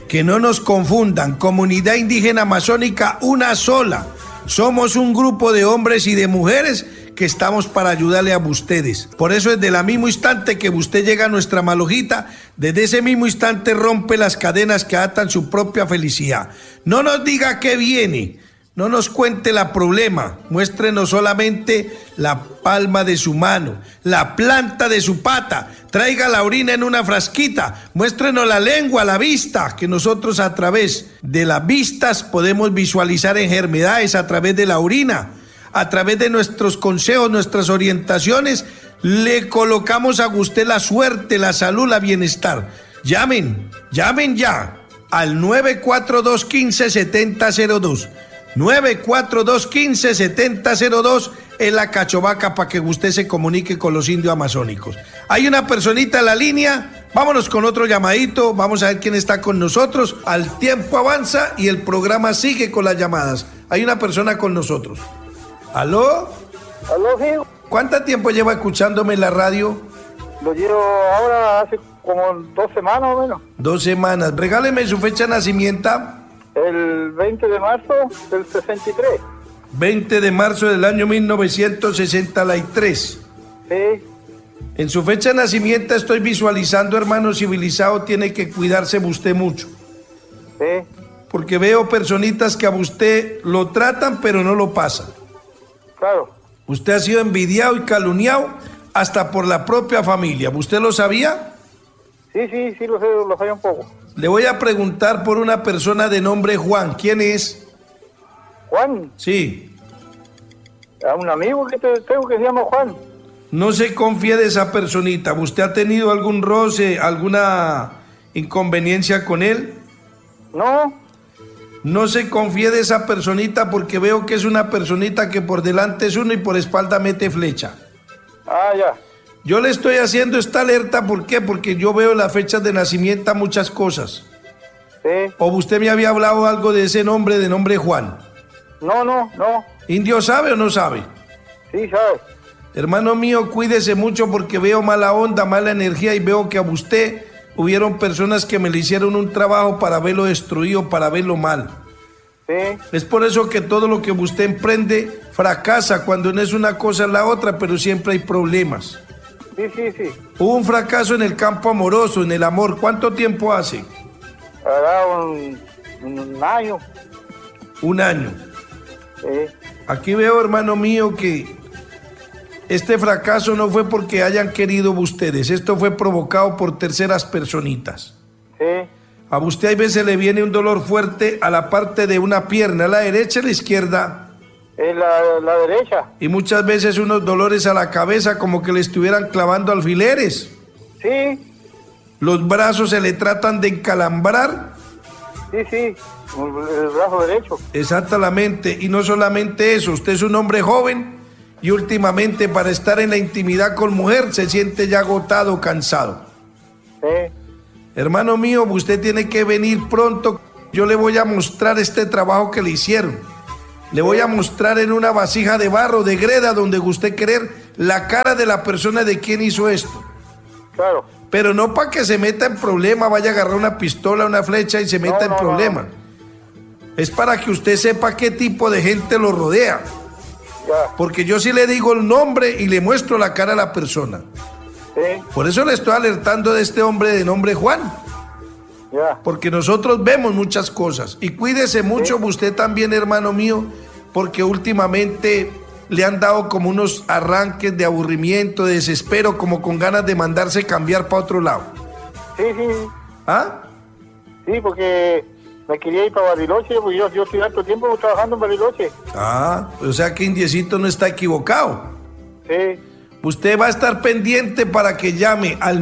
Que no nos confundan, comunidad indígena amazónica, una sola. Somos un grupo de hombres y de mujeres que estamos para ayudarle a ustedes. Por eso desde el mismo instante que usted llega a nuestra malojita, desde ese mismo instante rompe las cadenas que atan su propia felicidad. No nos diga qué viene, no nos cuente la problema, muéstrenos solamente la palma de su mano, la planta de su pata, traiga la orina en una frasquita, muéstrenos la lengua, la vista, que nosotros a través de las vistas podemos visualizar enfermedades a través de la orina. A través de nuestros consejos, nuestras orientaciones, le colocamos a usted la suerte, la salud, la bienestar. Llamen ya al 942-15-7002. 942-15-7002 en la Cachovaca para que usted se comunique con los indios amazónicos. Hay una personita en la línea, vámonos con otro llamadito, vamos a ver quién está con nosotros. Al tiempo avanza y el programa sigue con las llamadas. Hay una persona con nosotros. ¿Aló? ¿Aló, sí? ¿Cuánto tiempo lleva escuchándome en la radio? Lo llevo ahora hace como 2 semanas o menos. 2 semanas. Regáleme su fecha de nacimiento. El 20 de marzo del 63. 20 de marzo del año 1963. Sí. En su fecha de nacimiento estoy visualizando, hermano civilizado, tiene que cuidarse usted mucho. Sí. Porque veo personitas que a usted lo tratan pero no lo pasan. Claro. Usted ha sido envidiado y calumniado hasta por la propia familia. ¿Usted lo sabía? Sí, lo sé un poco. Le voy a preguntar por una persona de nombre Juan. ¿Quién es? ¿Juan? Sí. A un amigo que tengo que se llama Juan. No se confíe de esa personita. ¿Usted ha tenido algún roce, alguna inconveniencia con él? No. No se confíe de esa personita porque veo que es una personita que por delante es uno y por espalda mete flecha. Ah, ya. Yo le estoy haciendo esta alerta, ¿por qué? Porque yo veo las fechas de nacimiento muchas cosas. Sí. ¿O usted me había hablado algo de ese nombre, de nombre Juan? No. ¿Indio sabe o no sabe? Sí, sabe. Hermano mío, cuídese mucho porque veo mala onda, mala energía y veo que a usted hubieron personas que me le hicieron un trabajo para verlo destruido, para verlo mal. Sí. Es por eso que todo lo que usted emprende fracasa, cuando no es una cosa es la otra, pero siempre hay problemas. Sí. Hubo un fracaso en el campo amoroso, en el amor. ¿Cuánto tiempo hace? Hará un año. 1 año. Sí. Aquí veo, hermano mío, que este fracaso no fue porque hayan querido ustedes, esto fue provocado por terceras personitas. Sí. A usted a veces le viene un dolor fuerte a la parte de una pierna, a la derecha o a la izquierda. Es la derecha. Y muchas veces unos dolores a la cabeza como que le estuvieran clavando alfileres. Sí. Los brazos se le tratan de encalambrar. Sí. El brazo derecho. Exactamente. Y no solamente eso, usted es un hombre joven y últimamente para estar en la intimidad con mujer se siente ya agotado, cansado. Sí. Hermano mío, usted tiene que venir pronto. Yo le voy a mostrar este trabajo que le hicieron. Le voy a mostrar en una vasija de barro, de greda, donde usted querer la cara de la persona de quien hizo esto. Claro. Pero no para que se meta en problema, vaya a agarrar una pistola, una flecha y se meta en problema. No. Es para que usted sepa qué tipo de gente lo rodea. Ya. Porque yo sí le digo el nombre y le muestro la cara a la persona. Sí. Por eso le estoy alertando de este hombre de nombre Juan. Ya. Porque nosotros vemos muchas cosas. Y cuídese mucho usted también, hermano mío, porque últimamente le han dado como unos arranques de aburrimiento, de desespero, como con ganas de mandarse cambiar para otro lado. Sí. ¿Ah? Sí, porque me quería ir para Bariloche, porque yo estoy tanto tiempo trabajando en Bariloche. Ah, o sea que Indiecito no está equivocado. Sí. Usted va a estar pendiente para que llame al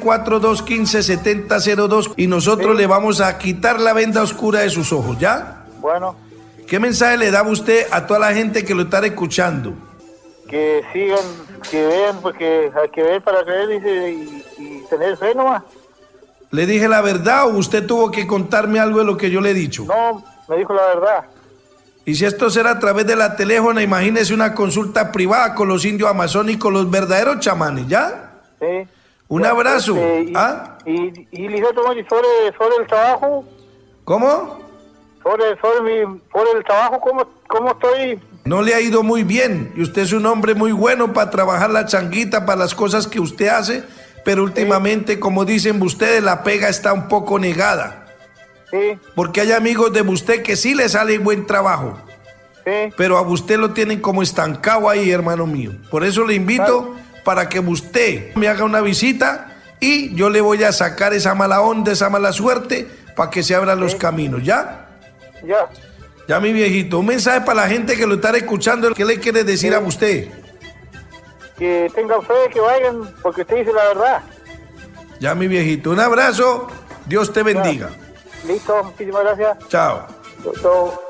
942-15-7002 y nosotros le vamos a quitar la venda oscura de sus ojos, ¿ya? Bueno. ¿Qué mensaje le da usted a toda la gente que lo está escuchando? Que sigan, que vean, porque hay que ver para creer y tener fe nomás. ¿Le dije la verdad o usted tuvo que contarme algo de lo que yo le he dicho? No, me dijo la verdad. Y si esto será a través de la teléfono, imagínese una consulta privada con los indios amazónicos, los verdaderos chamanes, ¿ya? Sí. Un abrazo. Y Liceto, sobre el trabajo, ¿Cómo? Por el trabajo, ¿cómo estoy? No le ha ido muy bien y usted es un hombre muy bueno para trabajar la changuita, para las cosas que usted hace, pero últimamente, como dicen ustedes, la pega está un poco negada. Sí. Porque hay amigos de usted que sí le sale buen trabajo. Sí. Pero a usted lo tienen como estancado ahí, hermano mío. Por eso le invito para que usted me haga una visita y yo le voy a sacar esa mala onda, esa mala suerte, para que se abran los caminos, ¿ya? Ya. Ya, mi viejito. Un mensaje para la gente que lo está escuchando. ¿Qué le quiere decir a usted? Que tengan fe, que vayan, porque usted dice la verdad. Ya, mi viejito. Un abrazo. Dios te bendiga. Ya. Listo, muchísimas gracias. Chao. Chao.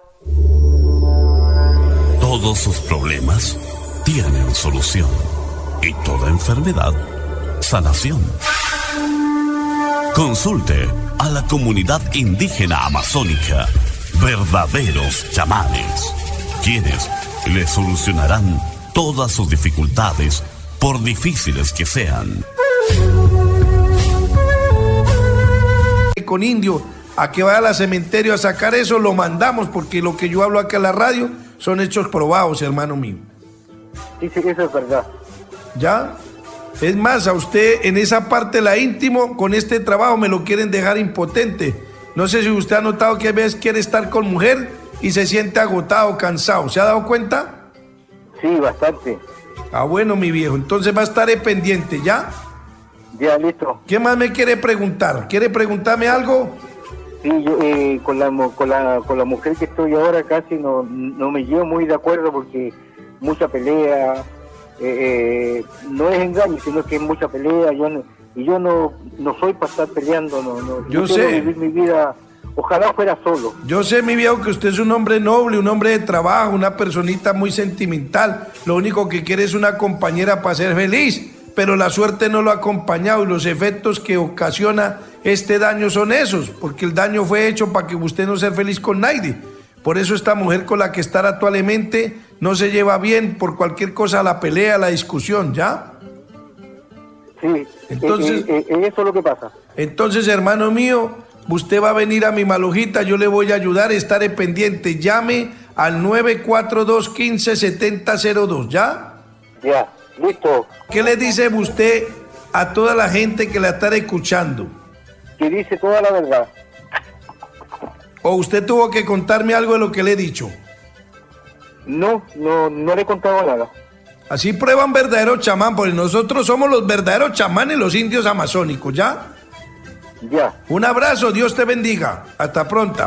Todos sus problemas tienen solución y toda enfermedad, sanación. Consulte a la comunidad indígena amazónica, verdaderos chamanes, quienes le solucionarán todas sus dificultades, por difíciles que sean. Con indio, a que vaya al cementerio a sacar eso, lo mandamos, porque lo que yo hablo acá en la radio son hechos probados, hermano mío. Sí, eso es verdad. ¿Ya? Es más, a usted en esa parte la íntimo, con este trabajo me lo quieren dejar impotente. No sé si usted ha notado que a veces quiere estar con mujer y se siente agotado, cansado. ¿Se ha dado cuenta? Sí, bastante. Ah, bueno, mi viejo, entonces va a estar pendiente, ¿ya? Ya, listo. ¿Qué más me quiere preguntar? ¿Quiere preguntarme algo? Sí, yo con la mujer que estoy ahora casi no me llevo muy de acuerdo porque mucha pelea, no es engaño, sino que es mucha pelea. Yo no soy para estar peleando, Yo sé. quiero vivir mi vida, ojalá fuera solo. Yo sé, mi viejo, que usted es un hombre noble, un hombre de trabajo, una personita muy sentimental. Lo único que quiere es una compañera para ser feliz, pero la suerte no lo ha acompañado y los efectos que ocasiona este daño son esos, porque el daño fue hecho para que usted no sea feliz con nadie. Por eso esta mujer con la que está actualmente no se lleva bien por cualquier cosa, la pelea, la discusión, ¿ya? Sí, entonces, eso es lo que pasa. Entonces, hermano mío, usted va a venir a mi Malojita, yo le voy a ayudar, estaré pendiente. Llame al 942-15-7002, ¿ya? Ya, listo. ¿Qué le dice usted a toda la gente que la está escuchando? Que dice toda la verdad. ¿O usted tuvo que contarme algo de lo que le he dicho? No le he contado nada. Así prueban verdadero chamán, porque nosotros somos los verdaderos chamanes, los indios amazónicos, ¿ya? Ya. Un abrazo, Dios te bendiga. Hasta pronto.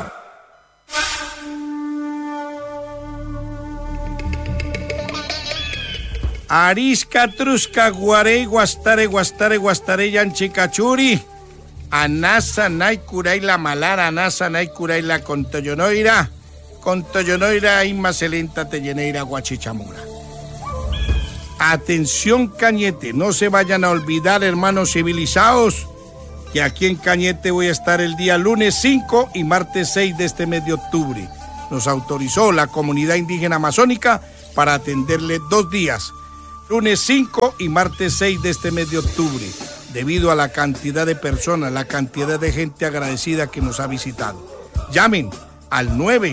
Arisca, trusca, guarey, guastare, yanchicachuri. Anasa, naikuray la malara, anasa, naikuray la contoyonoira, inmacelenta, telleneira, guachichamura. Atención, Cañete, no se vayan a olvidar, hermanos civilizados, que aquí en Cañete voy a estar el día lunes 5 y martes 6 de este mes de octubre. Nos autorizó la comunidad indígena amazónica para atenderle 2 días, lunes 5 y martes 6 de este mes de octubre, debido a la cantidad de personas, la cantidad de gente agradecida que nos ha visitado. Llamen al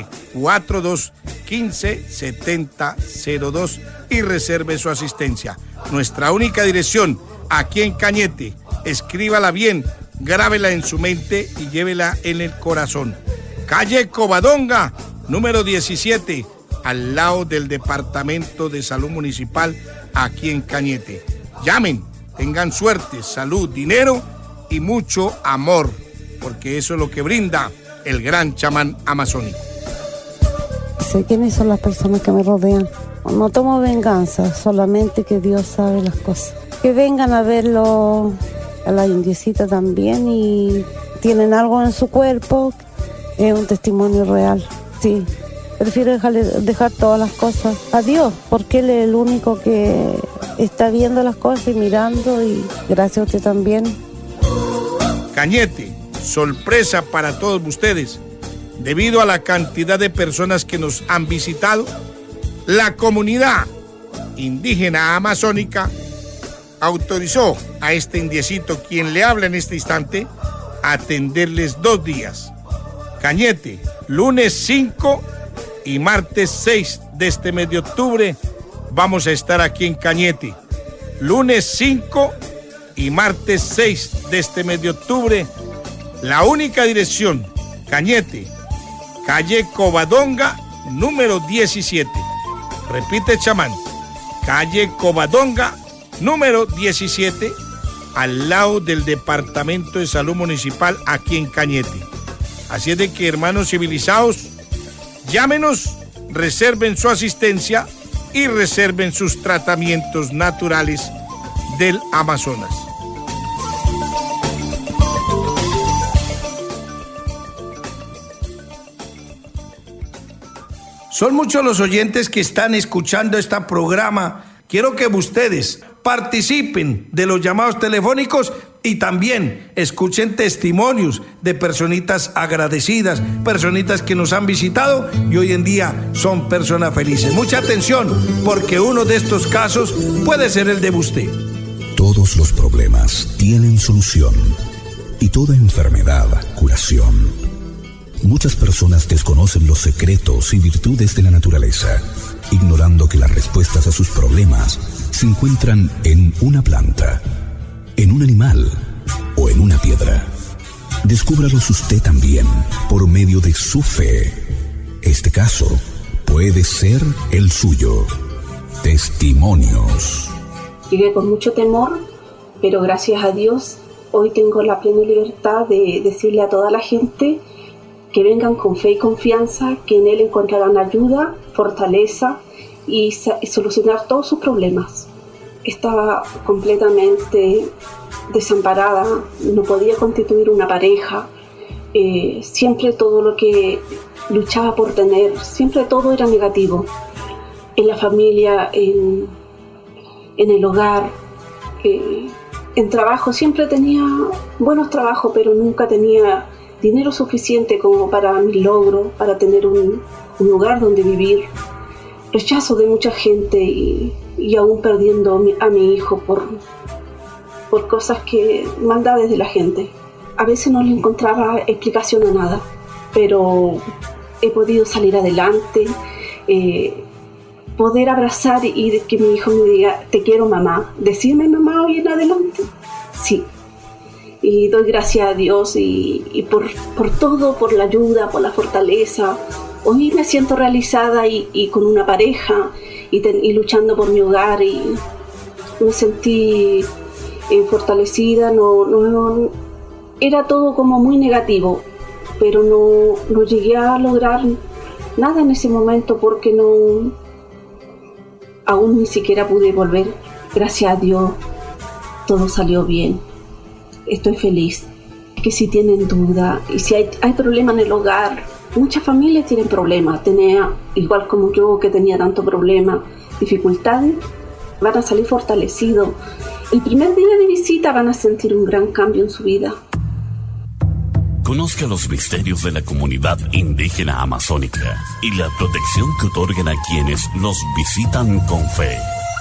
942-15-7002 y reserve su asistencia. Nuestra única dirección, aquí en Cañete. Escríbala bien, grábela en su mente y llévela en el corazón. Calle Covadonga, número 17, al lado del Departamento de Salud Municipal, aquí en Cañete. Llamen, tengan suerte, salud, dinero y mucho amor, porque eso es lo que brinda el gran chamán amazónico. Sé quiénes son las personas que me rodean. No tomo venganza, solamente que Dios sabe las cosas. Que vengan a verlo a la indiecita también y tienen algo en su cuerpo, es un testimonio real, sí. Prefiero dejar todas las cosas a Dios, porque Él es el único que está viendo las cosas y mirando, y gracias a usted también. Cañete, sorpresa para todos ustedes. Debido a la cantidad de personas que nos han visitado, la comunidad indígena amazónica autorizó a este indiecito, quien le habla en este instante, a atenderles 2 días. Cañete, lunes 5 y martes 6 de este mes de octubre vamos a estar aquí en Cañete. Lunes 5 y martes 6 de este mes de octubre, la única dirección, Cañete, calle Covadonga, número 17. Repite, chamán, calle Covadonga, número 17, al lado del Departamento de Salud Municipal aquí en Cañete. Así es de que, hermanos civilizados, llámenos, reserven su asistencia y reserven sus tratamientos naturales del Amazonas. Son muchos los oyentes que están escuchando este programa. Quiero que ustedes participen de los llamados telefónicos y también escuchen testimonios de personitas agradecidas, personitas que nos han visitado y hoy en día son personas felices. Mucha atención, porque uno de estos casos puede ser el de usted. Todos los problemas tienen solución y toda enfermedad curación. Muchas personas desconocen los secretos y virtudes de la naturaleza, ignorando que las respuestas a sus problemas se encuentran en una planta, en un animal o en una piedra. Descúbralos usted también por medio de su fe. Este caso puede ser el suyo. Testimonios. Llegué con mucho temor, pero gracias a Dios hoy tengo la plena libertad de decirle a toda la gente que vengan con fe y confianza, que en Él encontrarán ayuda, fortaleza y solucionar todos sus problemas. Estaba completamente desamparada, no podía constituir una pareja, siempre todo lo que luchaba por tener, siempre todo era negativo. En la familia, en el hogar, en trabajo, siempre tenía buenos trabajos, pero nunca tenía dinero suficiente como para mi logro, para tener un lugar donde vivir. Rechazo de mucha gente y aún perdiendo a mi hijo por cosas maldades de la gente. A veces no le encontraba explicación a nada, pero he podido salir adelante, poder abrazar y que mi hijo me diga, te quiero mamá, decirme mamá hoy en adelante, sí. Y doy gracias a Dios y por todo, por la ayuda, por la fortaleza. Hoy me siento realizada y con una pareja y luchando por mi hogar y me sentí fortalecida. No, era todo como muy negativo, pero no llegué a lograr nada en ese momento porque aún ni siquiera pude volver. Gracias a Dios todo salió bien. Estoy feliz. Que si tienen duda y si hay problemas en el hogar, muchas familias tienen problemas. Igual como yo que tenía tanto problema, dificultades, van a salir fortalecidos. El primer día de visita van a sentir un gran cambio en su vida. Conozca los misterios de la comunidad indígena amazónica y la protección que otorgan a quienes los visitan con fe.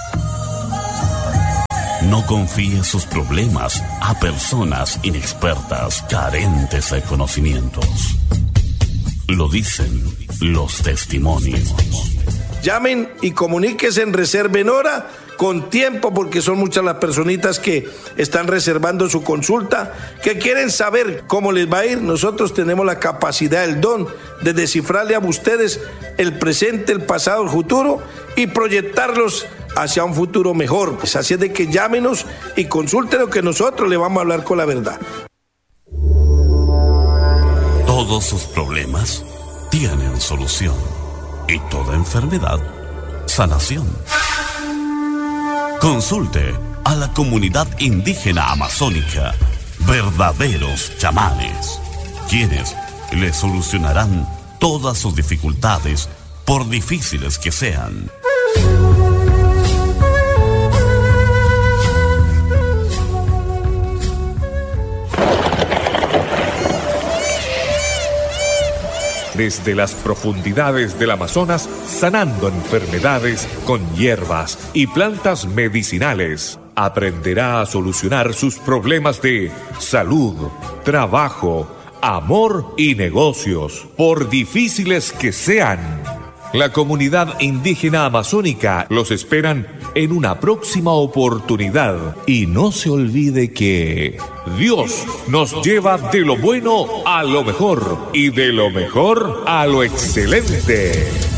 No confíe sus problemas a personas inexpertas, carentes de conocimientos. Lo dicen los testimonios. Llamen y comuníquense, reserven hora con tiempo, porque son muchas las personitas que están reservando su consulta, que quieren saber cómo les va a ir. Nosotros tenemos la capacidad, el don de descifrarle a ustedes el presente, el pasado, el futuro y proyectarlos hacia un futuro mejor. Pues así es de que llámenos y consulten lo que nosotros le vamos a hablar con la verdad. Todos sus problemas tienen solución y toda enfermedad, sanación. Consulte a la comunidad indígena amazónica, verdaderos chamanes, quienes le solucionarán todas sus dificultades, por difíciles que sean. Desde las profundidades del Amazonas, sanando enfermedades con hierbas y plantas medicinales, aprenderá a solucionar sus problemas de salud, trabajo, amor y negocios, por difíciles que sean. La comunidad indígena amazónica los esperan en una próxima oportunidad. Y no se olvide que Dios nos lleva de lo bueno a lo mejor y de lo mejor a lo excelente.